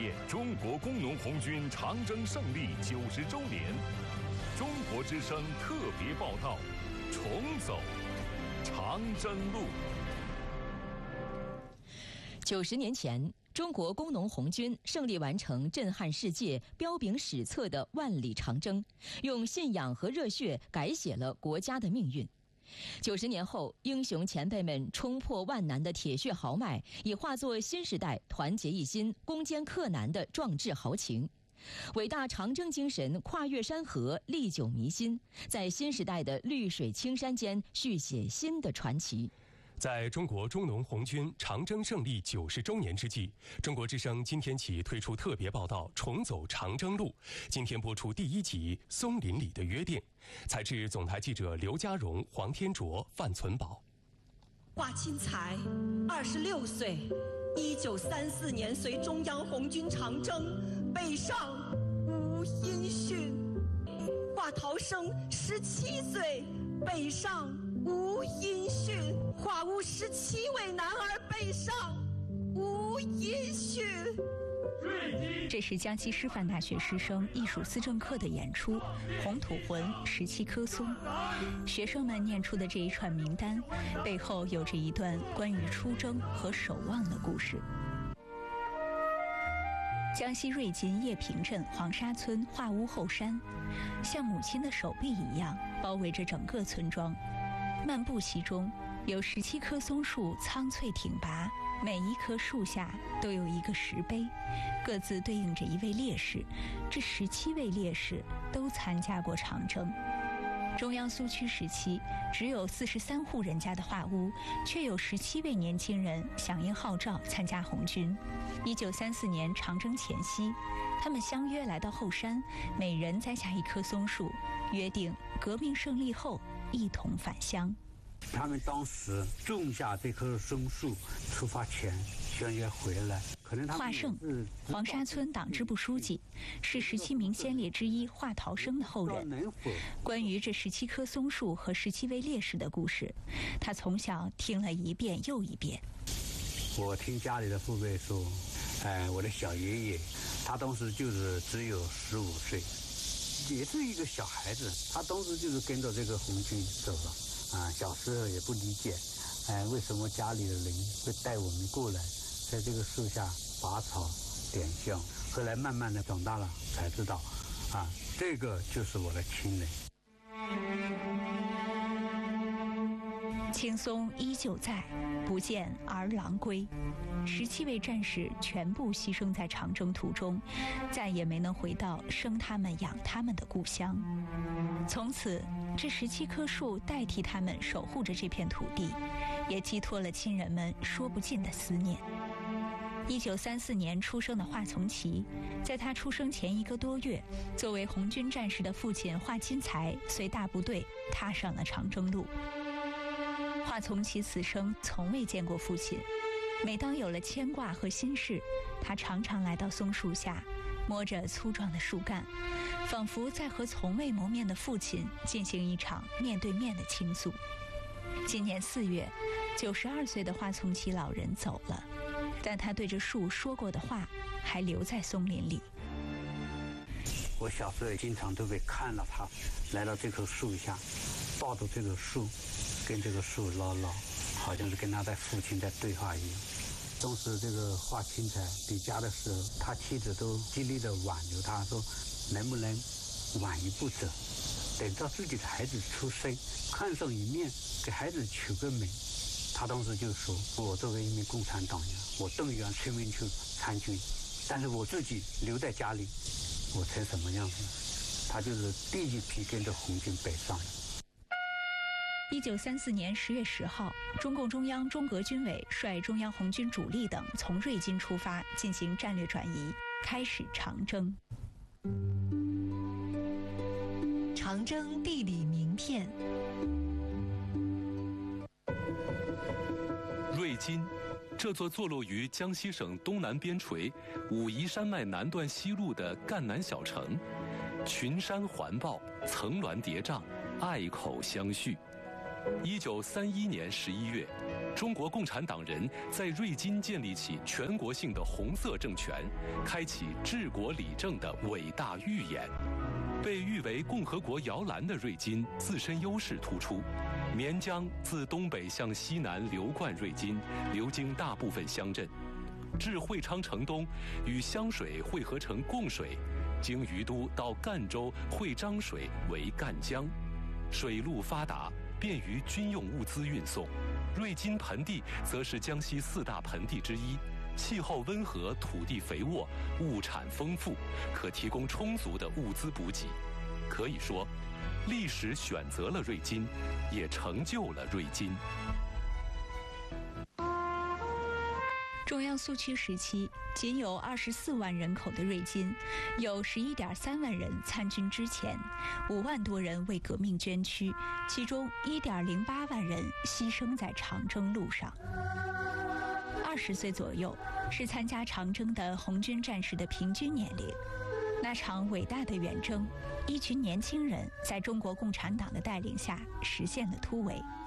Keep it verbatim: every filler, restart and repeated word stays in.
念中国工农红军长征胜利九十周年，中国之声特别报道：重走长征路。 九十年前，中国工农红军胜利完成震撼世界、彪炳史册的万里长征，用信仰和热血改写了国家的命运。九十年后，英雄前辈们冲破万难的铁血豪迈，已化作新时代团结一心、攻坚克难的壮志豪情。伟大长征精神跨越山河，历久弥新，在新时代的绿水青山间续写新的传奇。 在中国中农红军长征胜利九十周年之际，中国之声今天起推出特别报道《重走长征路》。今天播出第一集《松林里的约定》，采制总台记者刘家荣、黄天卓、范存宝。 华钦才，二十六岁，一九三四年随中央红军长征北上无音讯。华陶生，十七岁，北上无音讯。华屋十七位男儿北上无音讯。 这是江西师范大学师生艺术思政课的演出《红土魂》十七棵松。学生们念出的这一串名单，背后有着一段关于出征和守望的故事。江西瑞金叶坪镇黄沙村华屋后山，像母亲的手臂一样包围着整个村庄。漫步其中，有十七棵松树苍翠挺拔，每一棵树下都有一个石碑，各自对应着一位烈士。这十七位烈士都参加过长征。中央苏区时期，只有四十三户人家的华屋，却有十七位年轻人响应号召参加红军。一九三四年长征前夕，他们相约来到后山，每人栽下一棵松树，约定革命胜利后一同返乡。 他们当时种下这棵松树，出发前相约回来。可能他们华胜，黄沙村党支部书记，是十七名先烈之一华陶生的后人。关于这十七棵松树和十七位烈士的故事，他从小听了一遍又一遍。 我听家里的父辈说，哎，我的小爷爷，他当时就是只有十五岁，也是一个小孩子，他当时就是跟着这个红军走了。啊，小时候也不理解，哎，为什么家里的人会带我们过来，在这个树下拔草点香。后来慢慢的长大了，才知道，啊，这个就是我的亲人。 青松依旧在，不见儿郎归。十七位战士全部牺牲在长征途中，再也没能回到生他们养他们的故乡。从此，这十七棵树代替他们守护着这片土地，也寄托了亲人们说不尽的思念。一九三四年出生的华从耆，在他出生前一个多月，作为红军战士的父亲华钦才随大部队踏上了长征路。华从耆此生从未见过父亲，每当有了牵挂和心事，他常常来到松树下，摸着粗壮的树干，仿佛在和从未谋面的父亲进行一场面对面的倾诉。今年四月，九十二岁的华从耆老人走了，但他对着树说过的话还留在松林里。 我小时候也经常都会看到他来到这棵树下，抱着这个树，跟这个树唠唠，好像是跟他的父亲在对话一样。当时这个华钦才离家的时候，他妻子都极力的挽留他，说能不能晚一步走，等到自己的孩子出生，看上一面，给孩子取个名。他当时就说，我作为一名共产党员，我动员村民去参军，但是我自己留在家里，我成什么样子？他就是第一批跟着红军北上的。 一九三四年十月十号，中共中央中革军委率中央红军主力等从瑞金出发，进行战略转移，开始长征。 长征地理名片。 瑞金，这座坐落于江西省东南边陲武夷山脉南段西麓的赣南小城，群山环抱，层峦叠嶂，隘口相续。一九三一年十一月， 中国共产党人在瑞金建立起全国性的红色政权，开启治国理政的伟大预演。被誉为共和国摇篮的瑞金自身优势突出，绵江自东北向西南流贯瑞金，流经大部分乡镇，至会昌城东，与湘水汇合成贡水，经于都到赣州汇漳水为赣江，水路发达，便于军用物资运送。瑞金盆地则是江西四大盆地之一，气候温和，土地肥沃，物产丰富，可提供充足的物资补给。可以说，历史选择了瑞金，也成就了瑞金。 中央苏区时期，仅有二十四万人口的瑞金，有十一点三万人参军之前，五万多人为革命捐躯，其中一点零八万人牺牲在长征路上。二十岁左右是参加长征的红军战士的平均年龄。那场伟大的远征，一群年轻人在中国共产党的带领下实现了突围。